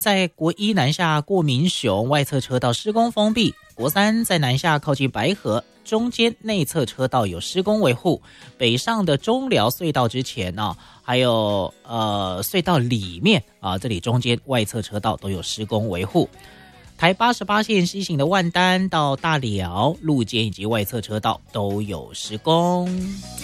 在国一南下过民雄外侧车道施工封闭，国三在南下靠近白河中间内侧车道有施工维护，北上的中寮隧道之前啊，还有隧道里面啊，这里中间外侧车道都有施工维护。台88线西行的万丹到大寮路肩以及外侧车道都有施工。